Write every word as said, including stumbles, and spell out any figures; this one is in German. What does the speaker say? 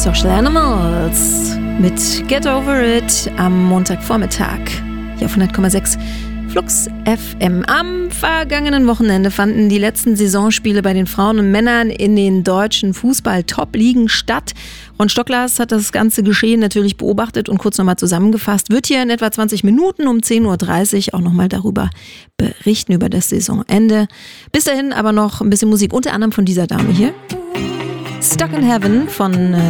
Social Animals mit Get Over It am Montagvormittag. Hier auf hundert Komma sechs Flux F M. Am vergangenen Wochenende fanden die letzten Saisonspiele bei den Frauen und Männern in den deutschen Fußball-Top-Ligen statt. Ron Stocklas hat das ganze Geschehen natürlich beobachtet und kurz nochmal zusammengefasst. Wird hier in etwa zwanzig Minuten um zehn Uhr dreißig auch nochmal darüber berichten, über das Saisonende. Bis dahin aber noch ein bisschen Musik, unter anderem von dieser Dame hier. Stuck in Heaven von